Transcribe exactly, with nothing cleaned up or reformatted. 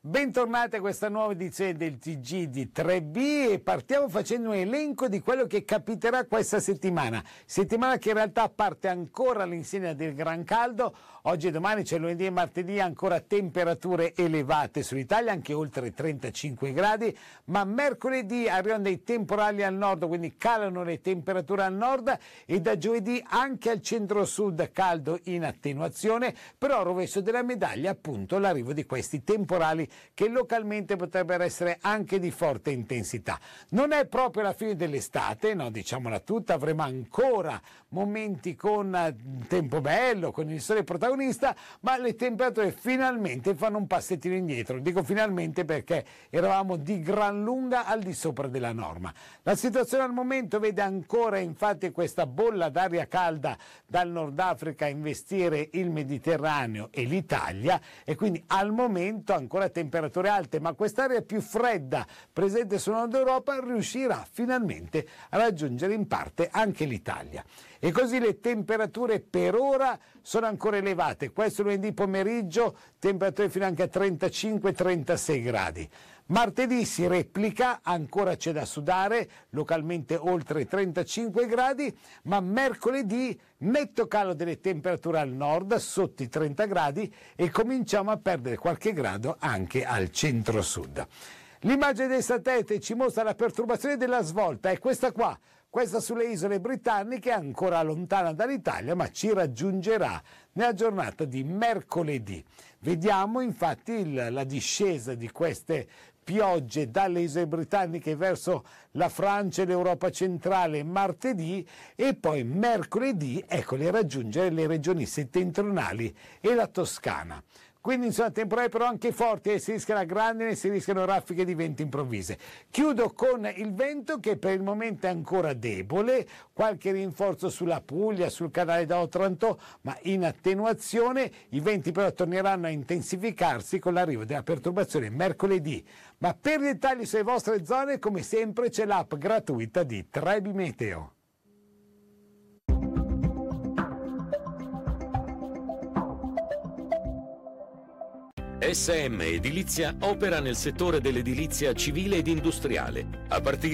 Bentornati a questa nuova edizione del T G di tre B e partiamo facendo un elenco di quello che capiterà questa settimana. Settimana che in realtà parte ancora all'insegna del gran caldo. Oggi e domani, c'è lunedì e martedì, ancora temperature elevate sull'Italia, anche oltre trentacinque gradi, ma mercoledì arrivano dei temporali al nord, quindi calano le temperature al nord e da giovedì anche al centro-sud caldo in attenuazione, però al rovescio della medaglia appunto l'arrivo di questi temporali che localmente potrebbero essere anche di forte intensità. Non è proprio la fine dell'estate, no, diciamola tutta, avremo ancora momenti con tempo bello, con il sole protagonista, ma le temperature finalmente fanno un passettino indietro. Dico finalmente perché eravamo di gran lunga al di sopra della norma. La situazione al momento vede ancora infatti questa bolla d'aria calda dal Nord Africa investire il Mediterraneo e l'Italia e quindi al momento ancora temperature alte, ma quest'area più fredda presente sul nord Europa riuscirà finalmente a raggiungere in parte anche l'Italia. E così le temperature per ora sono ancora elevate. Questo lunedì pomeriggio temperature fino anche a trentacinque trentasei gradi. Martedì si replica, ancora c'è da sudare, localmente oltre trentacinque gradi, ma mercoledì netto calo delle temperature al nord, sotto i trenta gradi, e cominciamo a perdere qualche grado anche al centro-sud. L'immagine del satellite ci mostra la perturbazione della svolta, è questa qua. Questa sulle isole britanniche, ancora lontana dall'Italia, ma ci raggiungerà nella giornata di mercoledì. Vediamo infatti il, la discesa di queste piogge dalle isole britanniche verso la Francia e l'Europa centrale martedì e poi mercoledì, eccole, raggiungere le regioni settentrionali e la Toscana. Quindi insomma temporali però anche forti, e si rischia la grandine, si rischiano raffiche di vento improvvise. Chiudo con il vento che per il momento è ancora debole, qualche rinforzo sulla Puglia, sul canale d'Otranto, ma in attenuazione. I venti però torneranno a intensificarsi con l'arrivo della perturbazione mercoledì. Ma per dettagli sulle vostre zone, come sempre, c'è l'app gratuita di tre B Meteo. S M Edilizia opera nel settore dell'edilizia civile ed industriale. A partire